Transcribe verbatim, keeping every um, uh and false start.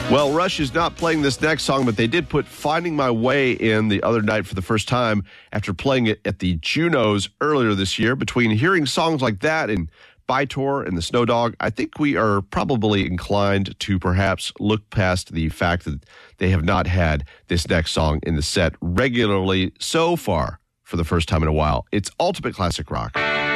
Well, Rush is not playing this next song, but they did put Finding My Way in the other night for the first time after playing it at the Junos earlier this year. Between hearing songs like that and Bytor and the Snow Dog, I think we are probably inclined to perhaps look past the fact that they have not had this next song in the set regularly so far for the first time in a while. It's Ultimate Classic Rock.